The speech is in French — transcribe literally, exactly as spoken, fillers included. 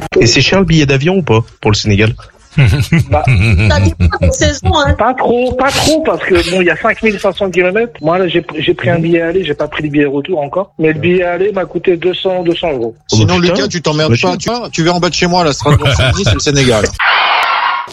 Et c'est cher le billet d'avion ou pas pour le Sénégal? Bah, Ça dépend des saisons, hein. pas trop, pas trop, parce que bon, il y a cinq mille cinq cents kilomètres. Moi, là, j'ai, j'ai pris un billet aller, j'ai pas pris le billet retour encore. Mais le billet aller m'a coûté deux cents, deux cents euros. Sinon, Oh, putain. Lucas, tu t'emmerdes Bah, pas. Tu vois, tu verras en bas de chez moi, la Strasbourg-Saint-Denis, c'est le Sénégal.